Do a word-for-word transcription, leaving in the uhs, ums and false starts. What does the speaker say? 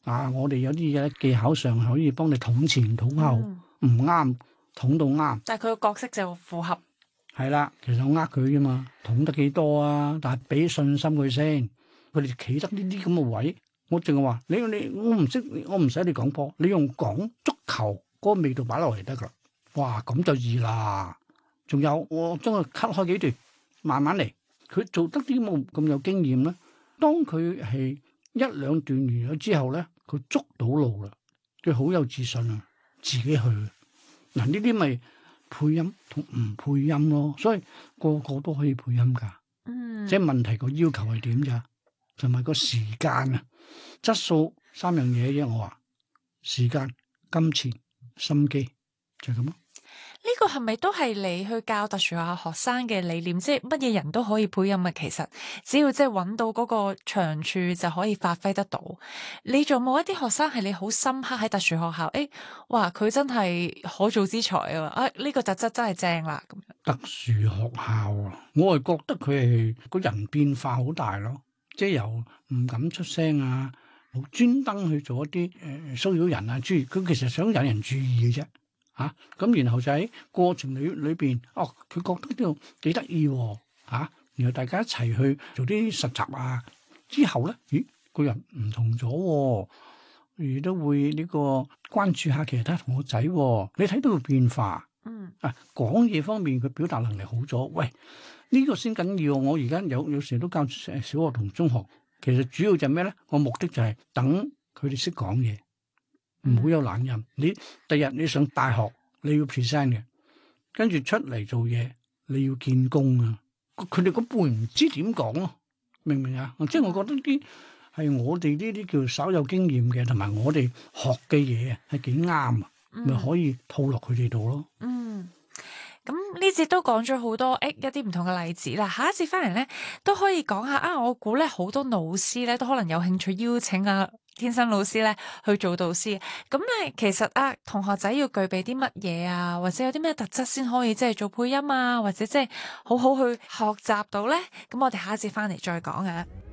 啊，我哋有啲嘢技巧上可以幫你捅前捅後，唔啱捅到啱。 但係佢個角色就符合。 係啦，其實我呃佢啫嘛，捅得幾多啊？但係俾信心佢先，佢哋企得呢啲咁嘅位，我淨係話你你我唔識，我唔使你講波，你用講足球嗰個味道擺落嚟得噶啦。哇，咁就易啦。仲有我將佢 cut 開幾段，慢慢嚟。佢做得啲冇咁有經驗咧。當佢係一兩段完咗之後咧，佢捉到路啦，佢好有自信啊，自己去。嗱，呢啲咪配音同唔配音咯，所以個個都可以配音噶。嗯，即係問題個要求係點咋，同埋個時間啊，質素三樣嘢啫。我話時間、金錢、心機就係咁咯。 呢個係咪都係你去教特殊學校學生嘅理念？即係乜嘢人都可以配音啊？其實只要即係揾到嗰個長處就可以發揮得到。你仲冇一啲學生係你好深刻喺特殊學校？誒、哎，哇！佢真係可造之才啊！啊，呢、這個特質真係正啦咁樣。 特殊學校啊，我係覺得佢係個人變化好大咯，即係由唔敢出聲啊，好專登去做一啲誒、呃、騷擾人啊，注意佢其實想引人注意嘅啫。嚇咁、啊，然後就喺過程裏裏邊，哦，佢覺得呢度幾得意喎，然後大家一齊去做啲實習啊，之後咧，咦，個人唔同咗喎，亦都會呢個關注下其他同學仔喎，你睇到個變化，嗯，啊，講嘢方面佢表達能力好咗，喂，呢、呢個先緊要。我而家有有時都教小學同中學，其實主要就係咩咧？個目的就係等佢哋識講嘢。唔好有冷人，你第日你上大學你要 present 嘅，跟住出嚟做嘢你要見工啊！佢哋嗰輩唔知點講咯，明唔明啊？即係我覺得啲係我哋呢啲叫稍有經驗嘅，同埋我哋學嘅嘢係幾啱啊，咪、嗯、可以套落佢哋度咯。 嗯，咁呢節都講咗好多誒一啲唔同嘅例子啦，下一節翻嚟咧都可以講下啊！我估咧好多老師咧都可能有興趣邀請啊天生老師咧去做導師，咁咧其實啊同學仔要具備啲乜嘢啊，或者有啲咩特質先可以即係做配音啊，或者即係好好去學習到咧？咁我哋下一節翻嚟再講啊。